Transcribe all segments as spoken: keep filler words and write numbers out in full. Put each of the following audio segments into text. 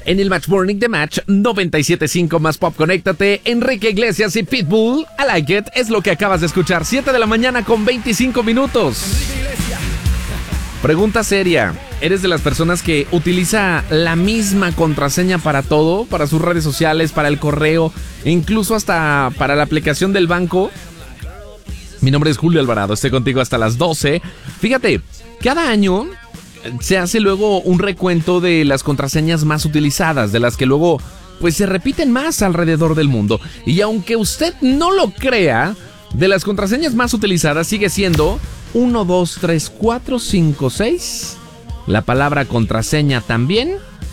En el Match Morning de Match noventa y siete punto cinco más pop, conéctate. Enrique Iglesias y Pitbull, I Like It, es lo que acabas de escuchar. siete de la mañana con veinticinco minutos. Pregunta seria. ¿Eres de las personas que utiliza la misma contraseña para todo? Para sus redes sociales, para el correo, incluso hasta para la aplicación del banco. Mi nombre es Julio Alvarado, estoy contigo hasta las doce. Fíjate, cada año se hace luego un recuento de las contraseñas más utilizadas, de las que luego pues se repiten más alrededor del mundo. Y aunque usted no lo crea, de las contraseñas más utilizadas sigue siendo uno, dos, tres, cuatro, cinco, seis. La palabra contraseña también.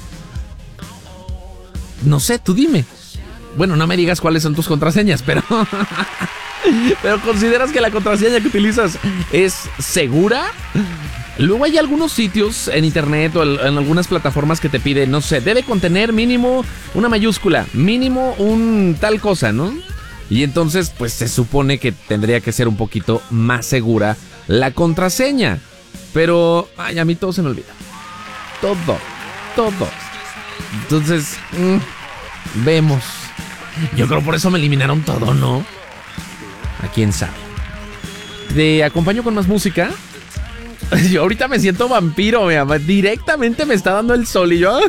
No sé, tú dime. Bueno, no me digas cuáles son tus contraseñas, pero... pero ¿consideras que la contraseña que utilizas es segura? Luego hay algunos sitios en internet o en algunas plataformas que te piden, no sé, debe contener mínimo una mayúscula, mínimo un tal cosa, ¿no? Y entonces, pues se supone que tendría que ser un poquito más segura la contraseña. Pero, ay, a mí todo se me olvida. Todo, todo. Entonces, mmm, vemos. Yo creo por eso me eliminaron todo, ¿no? ¿A quién sabe? Te acompaño con más música. Yo ahorita me siento vampiro, mi amor. Directamente me está dando el sol y yo...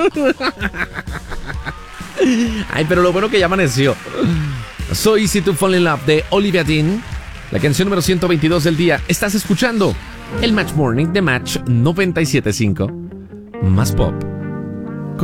Ay, pero lo bueno que ya amaneció. Soy Easy to Fall in Love de Olivia Dean. La canción número ciento veintidós del día. Estás escuchando el Match Morning de Match noventa y siete punto cinco. Más pop.